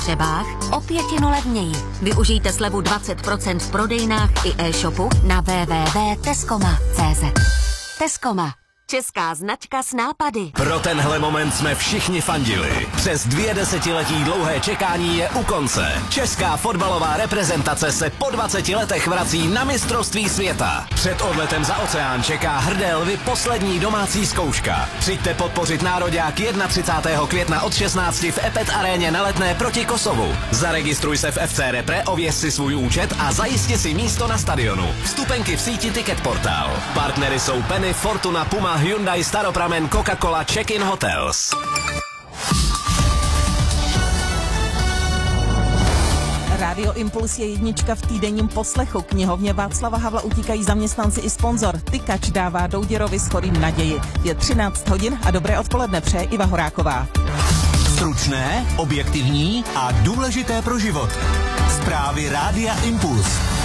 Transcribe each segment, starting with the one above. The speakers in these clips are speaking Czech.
Třebách o 5 levněji. Využijte slevu 20% v prodejnách i e-shopu na www.tescoma.cz. Tescoma. Česká značka s nápady. Pro tenhle moment jsme všichni fandili. Přes 2 desetiletí dlouhé čekání je u konce. Česká fotbalová reprezentace se po 20 letech vrací na mistrovství světa. Před odletem za oceán čeká hrdé lvy poslední domácí zkouška. Přijďte podpořit nároďák 31. května od 16 v Epet aréně na Letné proti Kosovu. Zaregistruj se v FC Repre, ověř si svůj účet a zajisти si místo na stadionu. Vstupenky v síti Ticket Portal. Partnery jsou Penny, Fortuna, Puma, Hyundai, Staropramen, Coca-Cola, Check-in Hotels. Rádio Impuls je jednička v týdenním poslechu. Knihovně Václava Havla utíkají zaměstnanci i sponzor. Tykač dává Douděrovi s chorým naději. Je 13 hodin a dobré odpoledne přeje Iva Horáková. Stručné, objektivní a důležité pro život. Zprávy Rádia Impuls.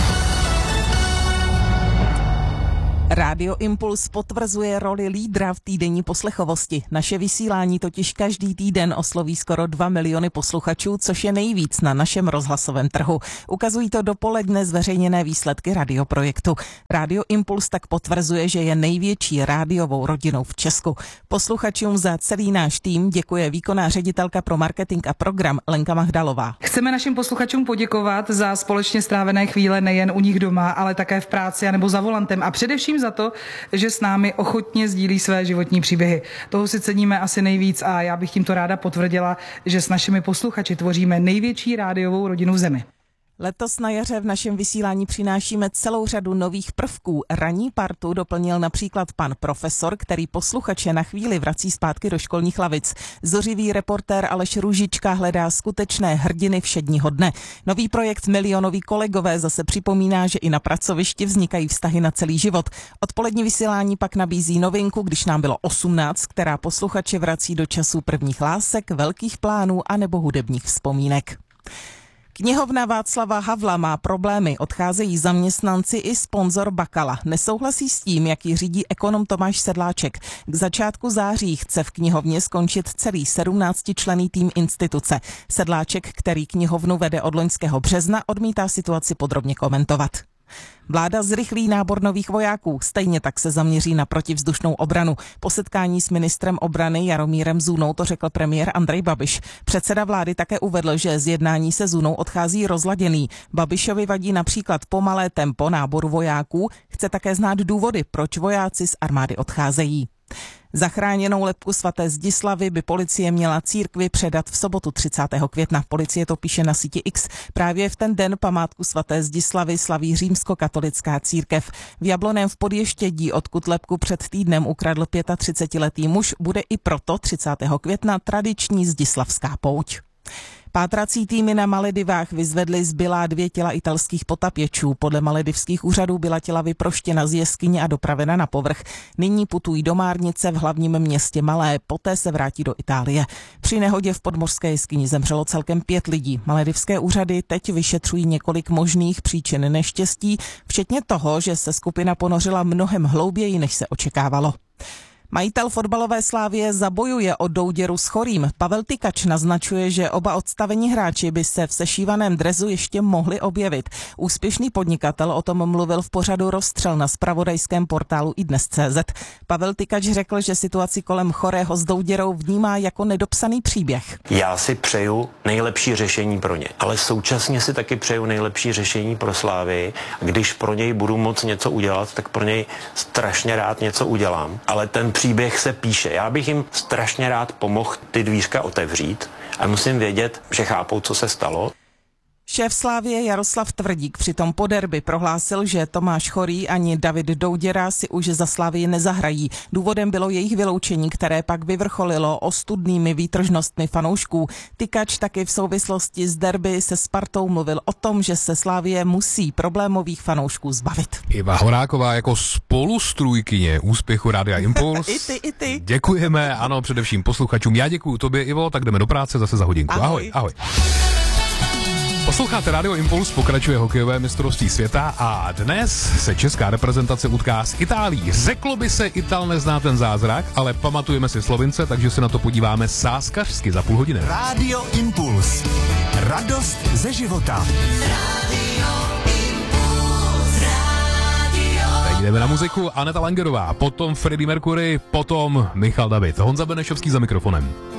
Rádio Impuls potvrzuje roli lídra v týdenní poslechovosti. Naše vysílání totiž každý týden osloví skoro 2 miliony posluchačů, což je nejvíc na našem rozhlasovém trhu. Ukazují to dopoledne zveřejněné výsledky radioprojektu. Rádio Impuls tak potvrzuje, že je největší rádiovou rodinou v Česku. Posluchačům za celý náš tým děkuje výkonná ředitelka pro marketing a program Lenka Mahdalová. Chceme našim posluchačům poděkovat za společně strávené chvíle nejen u nich doma, ale také v práci anebo za volantem a především za to, že s námi ochotně sdílí své životní příběhy. Toho si ceníme asi nejvíc a já bych tímto ráda potvrdila, že s našimi posluchači tvoříme největší rádiovou rodinu v zemi. Letos na jaře v našem vysílání přinášíme celou řadu nových prvků. Ranní partu doplnil například pan profesor, který posluchače na chvíli vrací zpátky do školních lavic. Zořivý reportér Aleš Růžička hledá skutečné hrdiny všedního dne. Nový projekt Milionoví kolegové zase připomíná, že i na pracovišti vznikají vztahy na celý život. Odpolední vysílání pak nabízí novinku, když nám bylo 18, která posluchače vrací do časů prvních lásek, velkých plánů a nebo hudebních vzpomínek. Knihovna Václava Havla má problémy, odcházejí zaměstnanci i sponzor Bakala. Nesouhlasí s tím, jak ji řídí ekonom Tomáš Sedláček. K začátku září chce v knihovně skončit celý 17členný tým instituce. Sedláček, který knihovnu vede od loňského března, odmítá situaci podrobně komentovat. Vláda zrychlí nábor nových vojáků, stejně tak se zaměří na protivzdušnou obranu. Po setkání s ministrem obrany Jaromírem Zůnou to řekl premiér Andrej Babiš. Předseda vlády také uvedl, že z jednání se Zůnou odchází rozladěný. Babišovi vadí například pomalé tempo náboru vojáků, chce také znát důvody, proč vojáci z armády odcházejí. Zachráněnou lebku svaté Zdislavy by policie měla církvi předat v sobotu 30. května. Policie to píše na síti X. Právě v ten den památku svaté Zdislavy slaví římskokatolická církev. V Jabloném v Podještědí, odkud lebku před týdnem ukradl 35letý muž, bude i proto 30. května tradiční zdislavská pouť. Pátrací týmy na Maledivách vyzvedly zbylá 2 těla italských potapěčů. Podle maledivských úřadů byla těla vyproštěna z jeskyně a dopravena na povrch. Nyní putují do Márnice v hlavním městě Malé, poté se vrátí do Itálie. Při nehodě v podmořské jeskyni zemřelo celkem 5 lidí. Maledivské úřady teď vyšetřují několik možných příčin neštěstí, včetně toho, že se skupina ponořila mnohem hlouběji, než se očekávalo. Majitel fotbalové Slavie zabojuje o Douděru s chorým. Pavel Tykač naznačuje, že oba odstavení hráči by se v sešívaném drezu ještě mohli objevit. Úspěšný podnikatel o tom mluvil v pořadu Rozstřel na zpravodajském portálu iDnes.cz. Pavel Tykač řekl, že situaci kolem chorého s Douděrou vnímá jako nedopsaný příběh. Já si přeju nejlepší řešení pro ně, ale současně si taky přeju nejlepší řešení pro Slavii. Když pro něj budu moct něco udělat, tak pro něj strašně rád něco udělám, ale ten příběh se píše. Já bych jim strašně rád pomohl ty dvířka otevřít a musím vědět, že chápou, co se stalo. Šéf Slavie Jaroslav Tvrdík přitom po derby prohlásil, že Tomáš Chorý ani David Douděra si už za Slavii nezahrají. Důvodem bylo jejich vyloučení, které pak vyvrcholilo ostudnými výtržnostmi fanoušků. Tykač taky v souvislosti s derby se Spartou mluvil o tom, že se Slavie musí problémových fanoušků zbavit. Iva Horáková jako spolustrůjkyně úspěchu Rádia Impuls. I ty. Děkujeme, ano, především posluchačům. Já děkuju tobě, Ivo, tak jdeme do práce zase za hodinku. Ahoj. Posloucháte Radio Impuls, pokračuje hokejové mistrovství světa a dnes se česká reprezentace utká s Itálií. Řeklo by se, Ital nezná ten zázrak, ale pamatujeme si Slovince, takže se na to podíváme sázkařsky za půl hodiny. Radio Impuls. Radost ze života. Teď jdeme na muziku. Aneta Langerová, potom Freddie Mercury, potom Michal David. Honza Benešovský za mikrofonem.